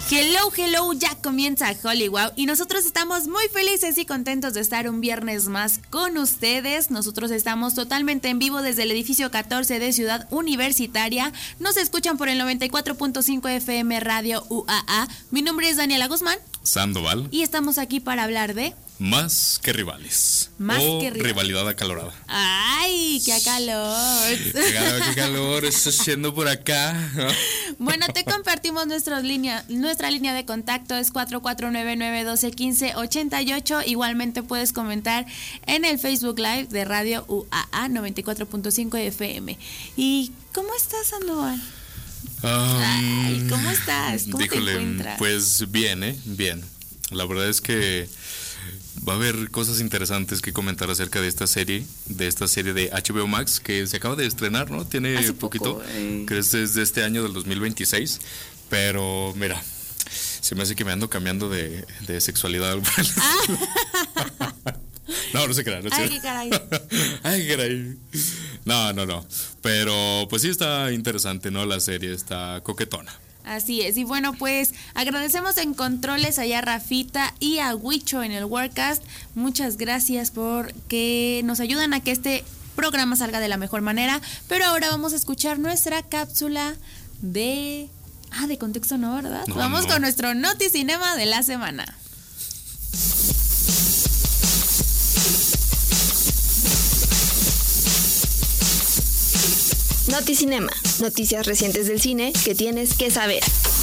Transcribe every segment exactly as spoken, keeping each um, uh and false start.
Hello, hello, ya comienza Hollywood y nosotros estamos muy felices y contentos de estar un viernes más con ustedes. Nosotros estamos totalmente en vivo desde el edificio catorce de Ciudad Universitaria. Nos escuchan por el noventa y cuatro punto cinco F M Radio U A A. Mi nombre es Daniela Guzmán Sandoval. Y estamos aquí para hablar de... Más que rivales. Más o que rivales. Rivalidad acalorada. ¡Ay, qué calor! Qué calor, qué calor está haciendo por acá. Bueno, te compartimos nuestra línea, nuestra línea de contacto es cuatro cuatro nueve nueve uno dos uno cinco ocho ocho. Igualmente puedes comentar en el Facebook Live de Radio U A A noventa y cuatro punto cinco F M. ¿Y cómo estás, Sandoval? Um, Ay, ¿cómo estás? ¿Cómo díjole, te encuentras? Pues bien, ¿eh? Bien. La verdad es que va a haber cosas interesantes que comentar acerca de esta serie, de esta serie de H B O Max que se acaba de estrenar, ¿no? Tiene Hace poquito, poco, eh. que es desde este año del dos mil veintiséis, pero mira, se me hace que me ando cambiando de, de sexualidad. Ah. No, no se crean, no se Ay, crean. qué caray. Ay, caray. No, no, no. Pero pues sí está interesante, ¿no? La serie está coquetona. Así es, y bueno, pues agradecemos en controles allá a Rafita y a Huicho en el Workcast. Muchas gracias por que nos ayudan a que este programa salga de la mejor manera. Pero ahora vamos a escuchar nuestra cápsula de... Ah, de contexto no, ¿verdad? No, vamos no. con nuestro Noticinema de la semana. Noticinema, noticias recientes del cine que tienes que saber.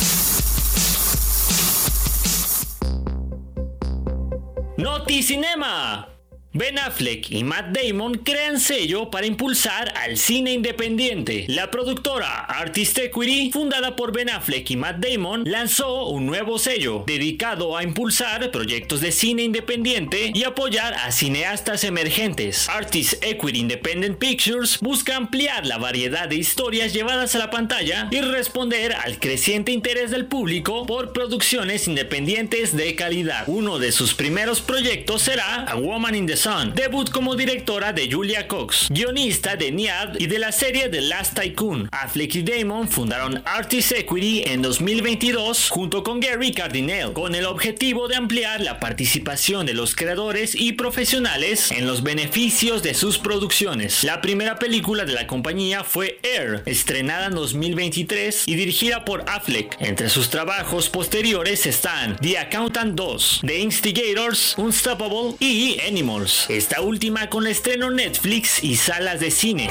Noticinema. Ben Affleck y Matt Damon crean sello para impulsar al cine independiente. La productora Artist Equity, fundada por Ben Affleck y Matt Damon, lanzó un nuevo sello dedicado a impulsar proyectos de cine independiente y apoyar a cineastas emergentes. Artist Equity Independent Pictures busca ampliar la variedad de historias llevadas a la pantalla y responder al creciente interés del público por producciones independientes de calidad. Uno de sus primeros proyectos será A Woman in the Sun, debut como directora de Julia Cox, guionista de Niad y de la serie The Last Tycoon. Affleck y Damon fundaron Artist Equity en dos mil veintidós junto con Gary Cardinale, con el objetivo de ampliar la participación de los creadores y profesionales en los beneficios de sus producciones. La primera película de la compañía fue Air, estrenada en dos mil veintitrés y dirigida por Affleck. Entre sus trabajos posteriores están The Accountant dos, The Instigators, Unstoppable y Animals. Esta última con estreno Netflix y salas de cine.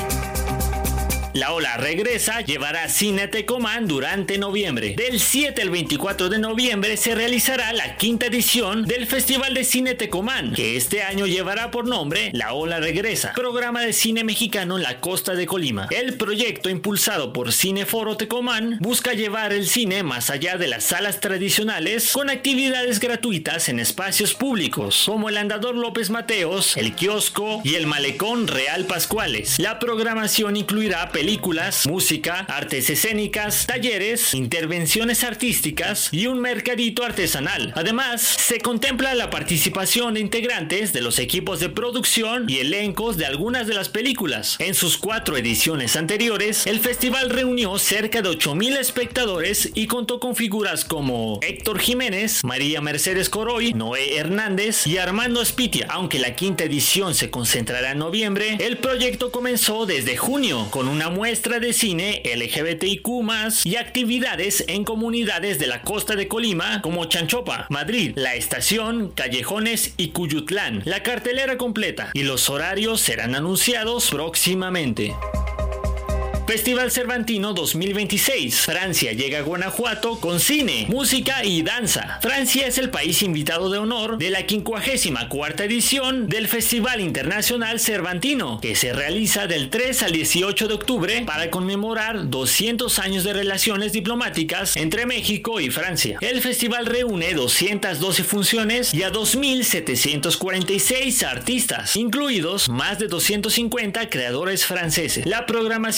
La Ola regresa, llevará Cine Tecomán durante noviembre. Del siete al veinticuatro de noviembre se realizará la quinta edición del Festival de Cine Tecomán, que este año llevará por nombre La Ola Regresa, programa de cine mexicano en la costa de Colima. El proyecto, impulsado por Cineforo Tecomán, busca llevar el cine más allá de las salas tradicionales con actividades gratuitas en espacios públicos, como el Andador López Mateos, el Kiosco y el Malecón Real Pascuales. La programación incluirá películas, música, artes escénicas, talleres, intervenciones artísticas y un mercadito artesanal. Además, se contempla la participación de integrantes de los equipos de producción y elencos de algunas de las películas. En sus cuatro ediciones anteriores, el festival reunió cerca de ocho mil espectadores y contó con figuras como Héctor Jiménez, María Mercedes Coroy, Noé Hernández y Armando Espitia. Aunque la quinta edición se concentrará en noviembre, el proyecto comenzó desde junio con una muestra de cine L G B T I Q más, y actividades en comunidades de la costa de Colima como Chanchopa, Madrid, La Estación, Callejones y Cuyutlán. La cartelera completa y los horarios serán anunciados próximamente. Festival Cervantino dos mil veintiséis. Francia llega a Guanajuato con cine, música y danza. Francia es el país invitado de honor de la quincuagésima cuarta edición del Festival Internacional Cervantino, que se realiza del tres al dieciocho de octubre para conmemorar doscientos años de relaciones diplomáticas entre México y Francia. El festival reúne doscientas doce funciones y a dos mil setecientos cuarenta y seis artistas, incluidos más de doscientos cincuenta creadores franceses. La programación con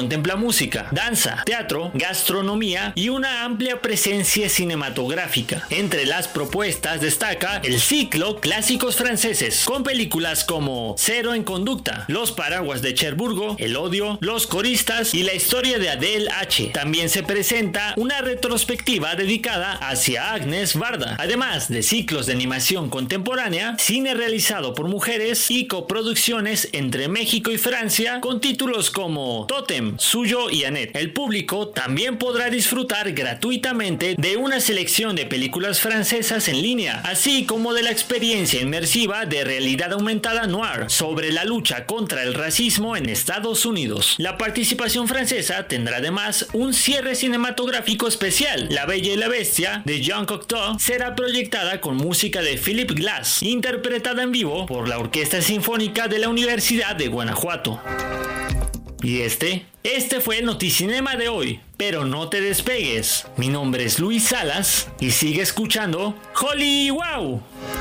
contempla música, danza, teatro, gastronomía y una amplia presencia cinematográfica. Entre las propuestas destaca el ciclo Clásicos Franceses, con películas como Cero en Conducta, Los Paraguas de Cherburgo, El Odio, Los Coristas y la historia de Adele H. También se presenta una retrospectiva dedicada hacia Agnes Varda, además de ciclos de animación contemporánea, cine realizado por mujeres y coproducciones entre México y Francia con títulos como Totem, Suyo y Annette. El público también podrá disfrutar gratuitamente de una selección de películas francesas en línea, así como de la experiencia inmersiva de realidad aumentada noir sobre la lucha contra el racismo en Estados Unidos. La participación francesa tendrá además un cierre cinematográfico especial. La Bella y la Bestia de Jean Cocteau será proyectada con música de Philip Glass, interpretada en vivo por la Orquesta Sinfónica de la Universidad de Guanajuato. Y este, este fue el Noticinema de hoy, pero no te despegues. Mi nombre es Luis Salas y sigue escuchando Holly Wow.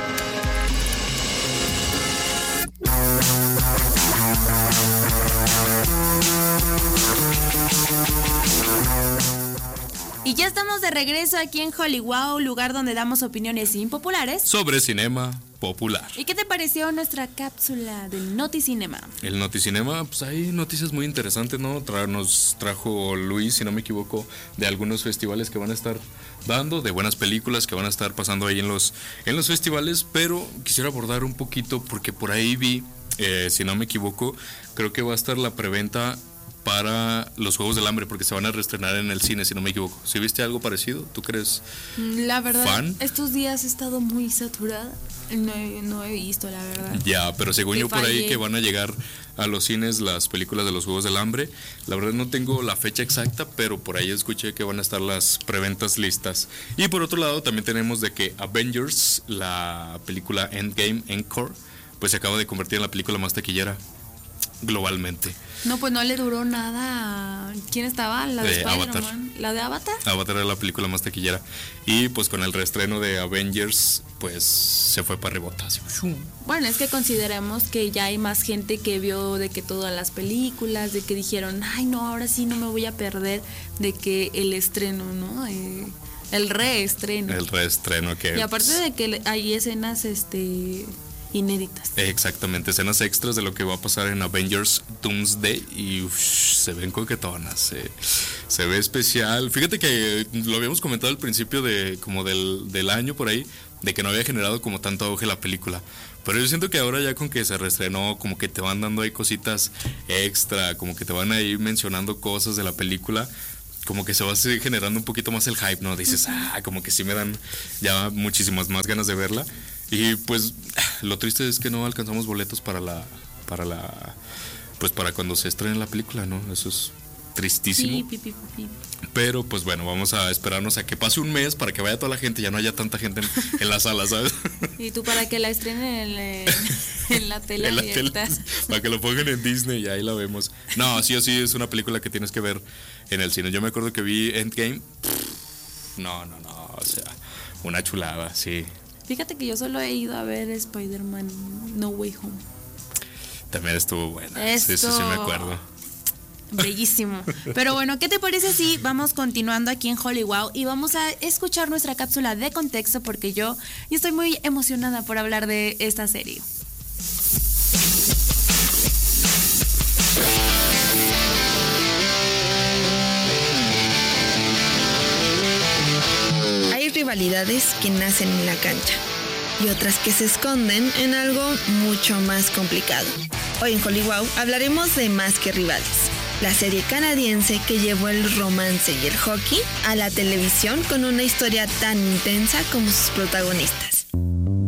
Y ya estamos de regreso aquí en Hollywood, lugar donde damos opiniones impopulares sobre cinema popular. ¿Y qué te pareció nuestra cápsula del Noticinema? El Noticinema, pues hay noticias muy interesantes, ¿no? Tra- nos trajo Luis, si no me equivoco, de algunos festivales que van a estar dando, de buenas películas que van a estar pasando ahí en los, en los festivales, pero quisiera abordar un poquito porque por ahí vi, eh, si no me equivoco, creo que va a estar la preventa para los Juegos del Hambre, porque se van a reestrenar en el cine, si no me equivoco. ¿Sí viste algo parecido? ¿Tú crees? La verdad, fan? Estos días he estado muy saturada. No he, no he visto, la verdad. Ya, pero según Que yo por ahí fallé. que van a llegar a los cines las películas de los Juegos del Hambre. La verdad no tengo la fecha exacta, pero por ahí escuché que van a estar las preventas listas. Y por otro lado también tenemos de que Avengers, la película Endgame, Encore, pues se acaba de convertir en la película más taquillera globalmente. No, pues no le duró nada. ¿Quién estaba? La de, De Spider-Man. Avatar. ¿La de Avatar? Avatar era la película más taquillera. Y pues con el reestreno de Avengers, pues se fue para arribota. Así, ¡shum! Bueno, es que consideremos que ya hay más gente que vio de que todas las películas, de que dijeron, ay no, ahora sí no me voy a perder de que el estreno, ¿no? Eh, el reestreno. El reestreno que... Y aparte de que hay escenas, este... inéditas. Exactamente, escenas extras de lo que va a pasar en Avengers Doomsday y uf, se ven coquetonas, se, se ve especial. Fíjate que lo habíamos comentado al principio de como del, del año por ahí, de que no había generado como tanto auge la película. Pero yo siento que ahora ya con que se reestrenó, como que te van dando ahí cositas extra, como que te van a ir mencionando cosas de la película, como que se va generando un poquito más el hype, ¿no? Dices, uh-huh. ah, como que sí me dan ya muchísimas más ganas de verla. Y pues lo triste es que no alcanzamos boletos para la para la pues para cuando se estrene la película, ¿no? Eso es tristísimo. Sí, pi, pi, pi, pi. Pero pues bueno, vamos a esperarnos a que pase un mes para que vaya toda la gente, ya no haya tanta gente en, en la sala, ¿sabes? Y tú para que la estrenen en, en la tele en la abierta. tele, para que lo pongan en Disney y ahí la vemos. No, sí o sí es una película que tienes que ver en el cine. Yo me acuerdo que vi Endgame. No, no, no, o sea, una chulada, sí. Fíjate que yo solo he ido a ver Spider-Man No Way Home. También estuvo buena. Esto... Sí, sí, sí, me acuerdo. Bellísimo. Pero bueno, ¿qué te parece si vamos continuando aquí en Hollywood y vamos a escuchar nuestra cápsula de contexto? Porque yo, yo estoy muy emocionada por hablar de esta serie. Hay rivalidades que nacen en la cancha y otras que se esconden en algo mucho más complicado. Hoy en Hollywood hablaremos de Más que Rivales, la serie canadiense que llevó el romance y el hockey a la televisión con una historia tan intensa como sus protagonistas.